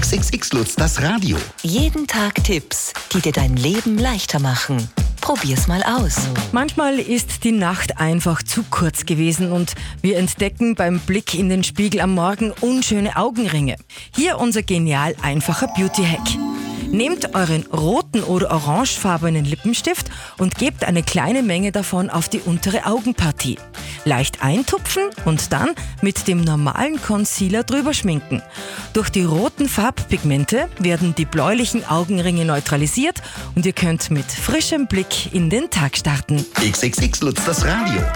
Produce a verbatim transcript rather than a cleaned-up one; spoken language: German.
X X X Lutz, das Radio. Jeden Tag Tipps, die dir dein Leben leichter machen. Probier's mal aus. Manchmal ist die Nacht einfach zu kurz gewesen und wir entdecken beim Blick in den Spiegel am Morgen unschöne Augenringe. Hier unser genial einfacher Beauty-Hack. Nehmt euren roten oder orangefarbenen Lippenstift und gebt eine kleine Menge davon auf die untere Augenpartie. Leicht eintupfen und dann mit dem normalen Concealer drüber schminken. Durch die roten Farbpigmente werden die bläulichen Augenringe neutralisiert und ihr könnt mit frischem Blick in den Tag starten. X X X Lutz, das Radio.